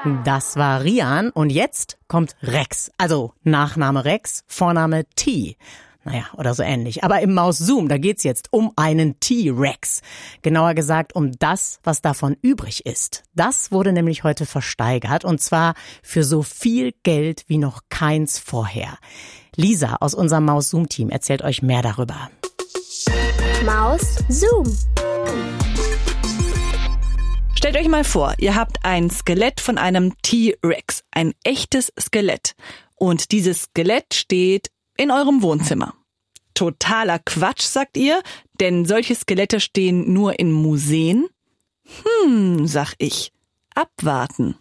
Das war Rian und jetzt kommt Rex. Also Nachname Rex, Vorname T. Naja, oder so ähnlich. Aber im Maus Zoom, da geht's jetzt um einen T-Rex. Genauer gesagt um das, was davon übrig ist. Das wurde nämlich heute versteigert und zwar für so viel Geld wie noch keins vorher. Lisa aus unserem Maus Zoom Team erzählt euch mehr darüber. Maus Zoom. Stellt euch mal vor, ihr habt ein Skelett von einem T-Rex, ein echtes Skelett. Und dieses Skelett steht in eurem Wohnzimmer. Totaler Quatsch, sagt ihr, denn solche Skelette stehen nur in Museen? Sag ich. Abwarten.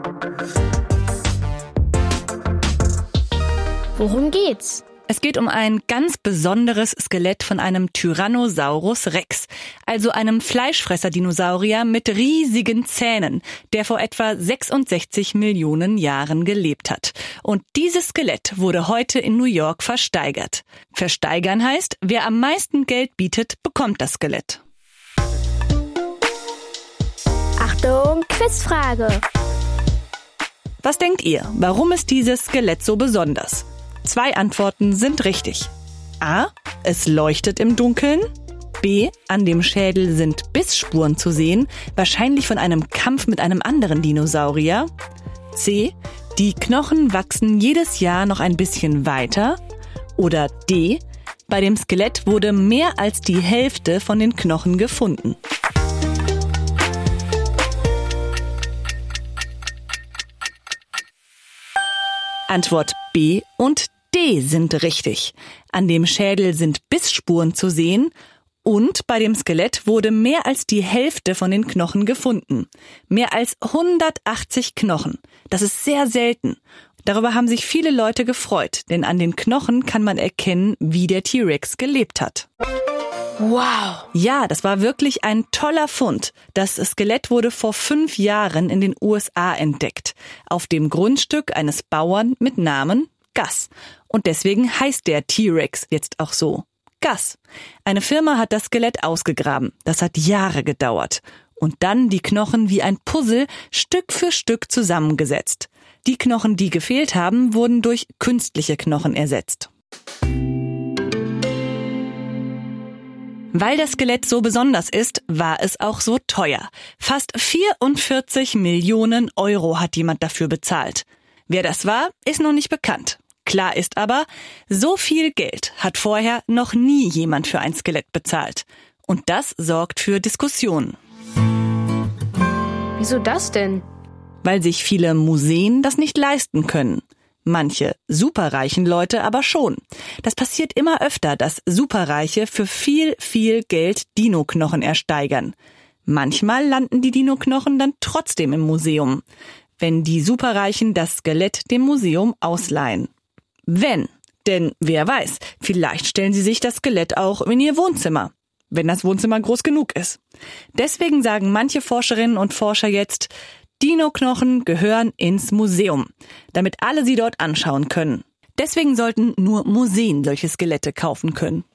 Worum geht's? Es geht um ein ganz besonderes Skelett von einem Tyrannosaurus Rex, also einem Fleischfresser-Dinosaurier mit riesigen Zähnen, der vor etwa 66 Millionen Jahren gelebt hat. Und dieses Skelett wurde heute in New York versteigert. Versteigern heißt, wer am meisten Geld bietet, bekommt das Skelett. Achtung, Quizfrage. Was denkt ihr, warum ist dieses Skelett so besonders? 2 Antworten sind richtig. A. Es leuchtet im Dunkeln. B. An dem Schädel sind Bissspuren zu sehen, wahrscheinlich von einem Kampf mit einem anderen Dinosaurier. C. Die Knochen wachsen jedes Jahr noch ein bisschen weiter. Oder D. Bei dem Skelett wurde mehr als die Hälfte von den Knochen gefunden. Antwort B und D sind richtig. An dem Schädel sind Bissspuren zu sehen und bei dem Skelett wurde mehr als die Hälfte von den Knochen gefunden. Mehr als 180 Knochen. Das ist sehr selten. Darüber haben sich viele Leute gefreut, denn an den Knochen kann man erkennen, wie der T-Rex gelebt hat. Wow! Ja, das war wirklich ein toller Fund. Das Skelett wurde vor 5 Jahren in den USA entdeckt. Auf dem Grundstück eines Bauern mit Namen Gus. Und deswegen heißt der T-Rex jetzt auch so. Gus. Eine Firma hat das Skelett ausgegraben. Das hat Jahre gedauert. Und dann die Knochen wie ein Puzzle Stück für Stück zusammengesetzt. Die Knochen, die gefehlt haben, wurden durch künstliche Knochen ersetzt. Weil das Skelett so besonders ist, war es auch so teuer. Fast 44 Millionen Euro hat jemand dafür bezahlt. Wer das war, ist noch nicht bekannt. Klar ist aber, so viel Geld hat vorher noch nie jemand für ein Skelett bezahlt. Und das sorgt für Diskussionen. Wieso das denn? Weil sich viele Museen das nicht leisten können. Manche superreichen Leute aber schon. Das passiert immer öfter, dass Superreiche für viel, viel Geld Dino-Knochen ersteigern. Manchmal landen die Dino-Knochen dann trotzdem im Museum, wenn die Superreichen das Skelett dem Museum ausleihen. Denn wer weiß, vielleicht stellen sie sich das Skelett auch in ihr Wohnzimmer, wenn das Wohnzimmer groß genug ist. Deswegen sagen manche Forscherinnen und Forscher jetzt, Dino-Knochen gehören ins Museum, damit alle sie dort anschauen können. Deswegen sollten nur Museen solche Skelette kaufen können.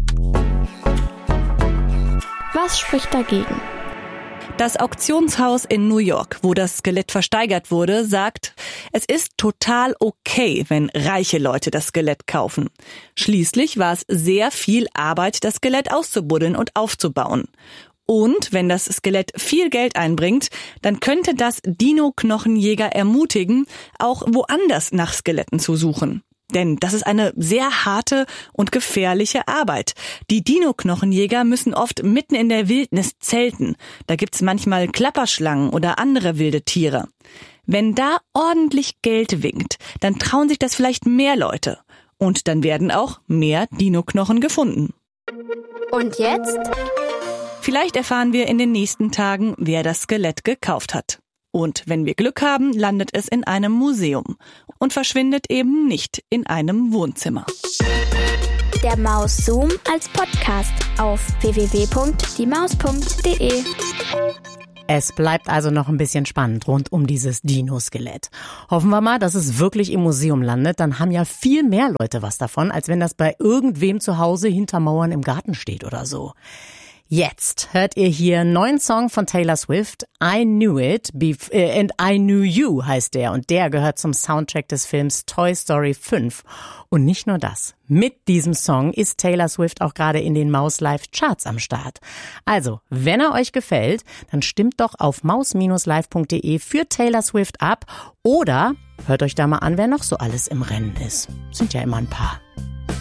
Was spricht dagegen? Das Auktionshaus in New York, wo das Skelett versteigert wurde, sagt, es ist total okay, wenn reiche Leute das Skelett kaufen. Schließlich war es sehr viel Arbeit, das Skelett auszubuddeln und aufzubauen. Und wenn das Skelett viel Geld einbringt, dann könnte das Dino-Knochenjäger ermutigen, auch woanders nach Skeletten zu suchen. Denn das ist eine sehr harte und gefährliche Arbeit. Die Dino-Knochenjäger müssen oft mitten in der Wildnis zelten. Da gibt's manchmal Klapperschlangen oder andere wilde Tiere. Wenn da ordentlich Geld winkt, dann trauen sich das vielleicht mehr Leute. Und dann werden auch mehr Dino-Knochen gefunden. Und jetzt? Vielleicht erfahren wir in den nächsten Tagen, wer das Skelett gekauft hat. Und wenn wir Glück haben, landet es in einem Museum und verschwindet eben nicht in einem Wohnzimmer. Der Maus Zoom als Podcast auf www.diemaus.de. Es bleibt also noch ein bisschen spannend rund um dieses Dino-Skelett. Hoffen wir mal, dass es wirklich im Museum landet. Dann haben ja viel mehr Leute was davon, als wenn das bei irgendwem zu Hause hinter Mauern im Garten steht oder so. Jetzt hört ihr hier einen neuen Song von Taylor Swift, I Knew It and I Knew You heißt der und der gehört zum Soundtrack des Films Toy Story 5. Und nicht nur das. Mit diesem Song ist Taylor Swift auch gerade in den Maus Live Charts am Start. Also, wenn er euch gefällt, dann stimmt doch auf maus-live.de für Taylor Swift ab oder hört euch da mal an, wer noch so alles im Rennen ist. Sind ja immer ein paar.